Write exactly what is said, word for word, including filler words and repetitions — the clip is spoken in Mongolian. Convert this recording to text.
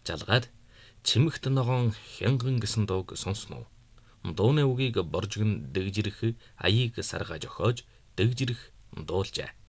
жалгаад чимэгт ногоон хянган гэсэн дууг сонсноо. Дууны үгийг боржгон дэгжирэх аяыг саргаж охиож дэгжирэх дуулжээ.